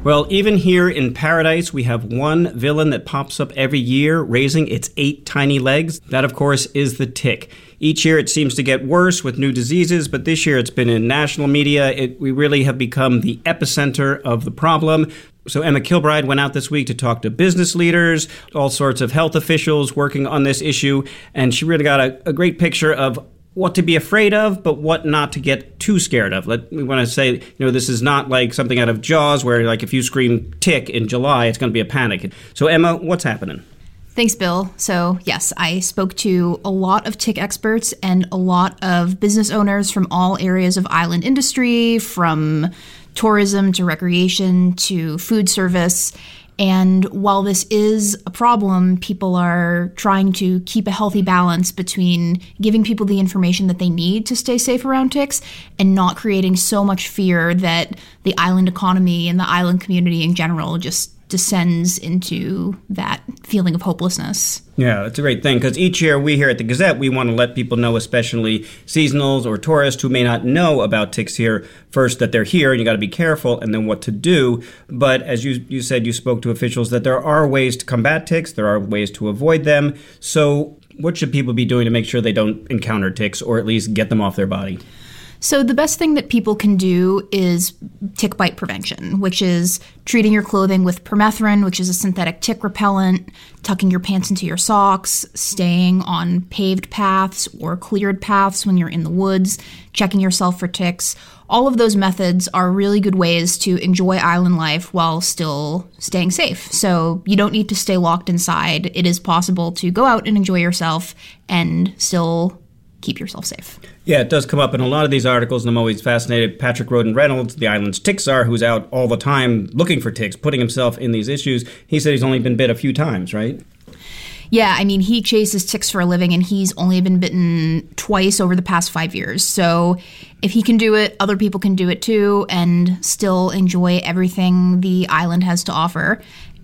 Well, even here in paradise, we have one villain that pops up every year, raising its 8 tiny legs. That, of course, is the tick. Each year it seems to get worse with new diseases, but this year it's been in national media. We really have become the epicenter of the problem. So Emma Kilbride went out this week to talk to business leaders, all sorts of health officials working on this issue, and she really got a great picture of what to be afraid of, but what not to get too scared of. We want to say, this is not like something out of Jaws where, like, if you scream tick in July, it's going to be a panic. So, Emma, what's happening? Thanks, Bill. So, yes, I spoke to a lot of tick experts and a lot of business owners from all areas of island industry, from tourism to recreation to food service. And while this is a problem, people are trying to keep a healthy balance between giving people the information that they need to stay safe around ticks and not creating so much fear that the island economy and the island community in general just descends into that feeling of hopelessness. Yeah, that's a great thing, because each year we here at the Gazette, we want to let people know, especially seasonals or tourists who may not know about ticks here, first that they're here and you got to be careful, and then what to do. But as you said, you spoke to officials that there are ways to combat ticks, there are ways to avoid them. So what should people be doing to make sure they don't encounter ticks, or at least get them off their body? So the best thing that people can do is tick bite prevention, which is treating your clothing with permethrin, which is a synthetic tick repellent, tucking your pants into your socks, staying on paved paths or cleared paths when you're in the woods, checking yourself for ticks. All of those methods are really good ways to enjoy island life while still staying safe. So you don't need to stay locked inside. It is possible to go out and enjoy yourself and still keep yourself safe. Yeah, it does come up in a lot of these articles, and I'm always fascinated. Patrick Roden Reynolds, the island's tick czar, who's out all the time looking for ticks, putting himself in these issues, he said he's only been bit a few times, right? Yeah, I mean, he chases ticks for a living, and he's only been bitten twice over the past 5 years. So if he can do it, other people can do it too, and still enjoy everything the island has to offer.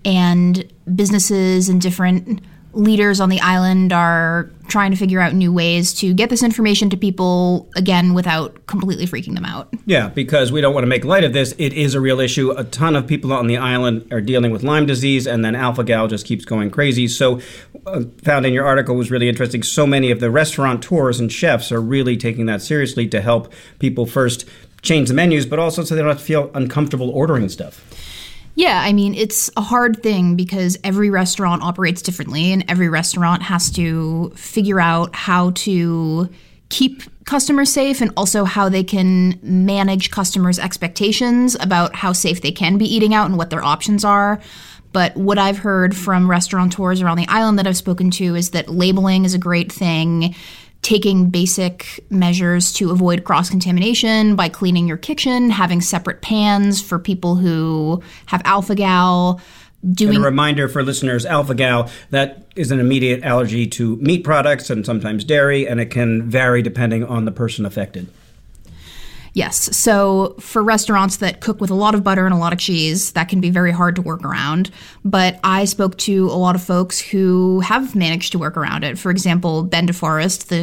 And businesses and different leaders on the island are trying to figure out new ways to get this information to people, again, without completely freaking them out. Yeah, because we don't want to make light of this. It is a real issue. A ton of people on the island are dealing with Lyme disease, and then alpha-gal just keeps going crazy. So found in your article was really interesting. So many of the restaurateurs and chefs are really taking that seriously to help people first change the menus, but also so they don't have to feel uncomfortable ordering stuff. Yeah, I mean, it's a hard thing because every restaurant operates differently, and every restaurant has to figure out how to keep customers safe and also how they can manage customers' expectations about how safe they can be eating out and what their options are. But what I've heard from restaurateurs around the island that I've spoken to is that labeling is a great thing. Taking basic measures to avoid cross-contamination by cleaning your kitchen, having separate pans for people who have alpha-gal. And a reminder for listeners, alpha-gal, that is an immediate allergy to meat products and sometimes dairy, and it can vary depending on the person affected. Yes. So for restaurants that cook with a lot of butter and a lot of cheese, that can be very hard to work around. But I spoke to a lot of folks who have managed to work around it. For example, Ben DeForest, the